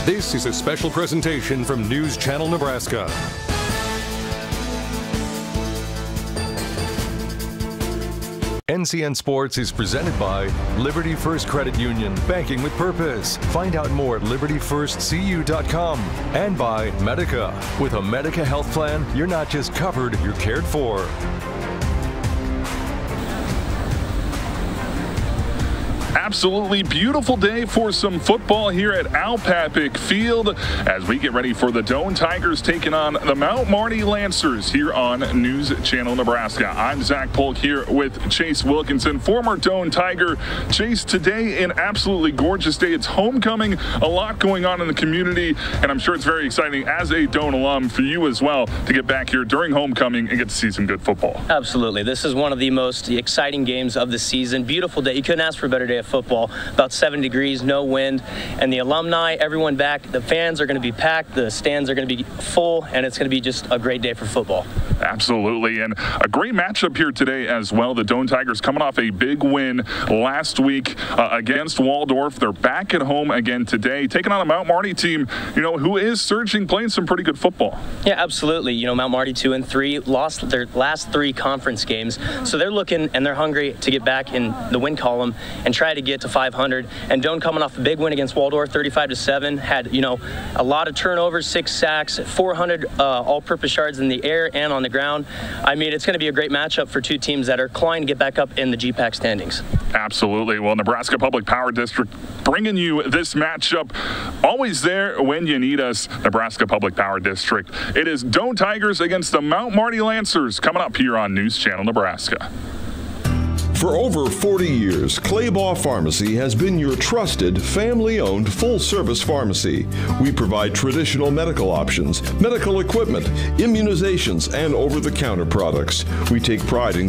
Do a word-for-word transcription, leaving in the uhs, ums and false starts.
This is a special presentation from News Channel Nebraska. N C N Sports is presented by Liberty First Credit Union, banking with purpose. Find out more at liberty first c u dot com. And by Medica. With a Medica health plan, you're not just covered, you're cared for. Absolutely beautiful day for some football here at Al Papik Field as we get ready for the Doane Tigers taking on the Mount Marty Lancers here on News Channel Nebraska. I'm Zach Polk here with Chase Wilkinson, former Doane Tiger. Chase, today an absolutely gorgeous day. It's homecoming, a lot going on in the community, and I'm sure it's very exciting as a Doane alum for you as well to get back here during homecoming and get to see some good football. Absolutely. This is one of the most exciting games of the season. Beautiful day. You couldn't ask for a better day of football. About seven degrees, no wind, and the alumni, everyone back. The fans are going to be packed, the stands are going to be full, and it's going to be just a great day for football. Absolutely, and a great matchup here today as well. The Doane Tigers coming off a big win last week uh, against Waldorf. They're back at home again today, taking on a Mount Marty team, you know, who is surging, playing some pretty good football. Yeah, absolutely. You know, Mount Marty two and three lost their last three conference games, so they're looking and they're hungry to get back in the win column and try to get to five hundred. And Doane coming off a big win against Waldorf, thirty-five to seven, had, you know, a lot of turnovers, six sacks, four hundred uh, all-purpose yards in the air and on the ground. I mean, it's going to be a great matchup for two teams that are clawing to get back up in the G PAC standings. Absolutely. Well, Nebraska Public Power District bringing you this matchup. Always there when you need us, Nebraska Public Power District. It is Doane Tigers against the Mount Marty Lancers coming up here on News Channel Nebraska. For over forty years, Claybaugh Pharmacy has been your trusted, family-owned, full-service pharmacy. We provide traditional medical options, medical equipment, immunizations, and over-the-counter products. We take pride in